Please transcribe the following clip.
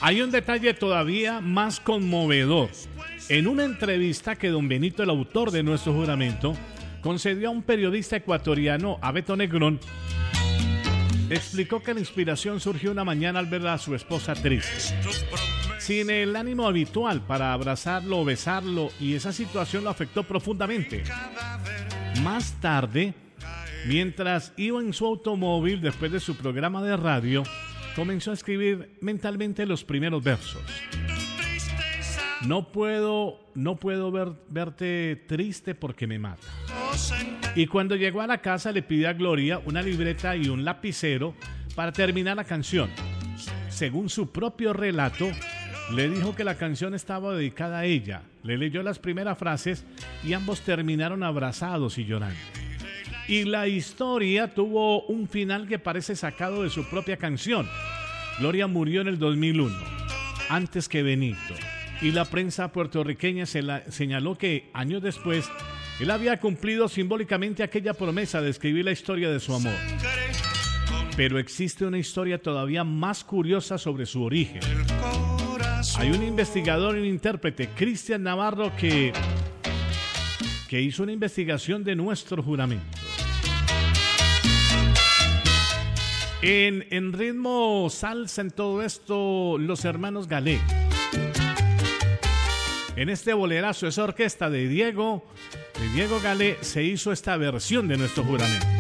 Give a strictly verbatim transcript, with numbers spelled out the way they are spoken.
Hay un detalle todavía más conmovedor. En una entrevista que don Benito, el autor de nuestro juramento, concedió a un periodista ecuatoriano, a Beto Negrón, explicó que la inspiración surgió una mañana al ver a su esposa triste, sin el ánimo habitual para abrazarlo o besarlo, y esa situación lo afectó profundamente. Más tarde, mientras iba en su automóvil después de su programa de radio, comenzó a escribir mentalmente los primeros versos. No puedo, no puedo ver, verte triste porque me mata. Y cuando llegó a la casa le pidió a Gloria una libreta y un lapicero para terminar la canción. Según su propio relato, le dijo que la canción estaba dedicada a ella. Le leyó las primeras frases y ambos terminaron abrazados y llorando. Y la historia tuvo un final que parece sacado de su propia canción. Gloria murió en el dos mil uno, antes que Benito. Y la prensa puertorriqueña se la, señaló que años después él había cumplido simbólicamente aquella promesa de escribir la historia de su amor. Pero existe una historia todavía más curiosa sobre su origen. Hay un investigador y un intérprete, Cristian Navarro, que, que hizo una investigación de nuestro juramento. En, en ritmo salsa, en todo esto, los hermanos Galé. En este bolerazo, esa orquesta de Diego, de Diego Galé, se hizo esta versión de nuestro juramento.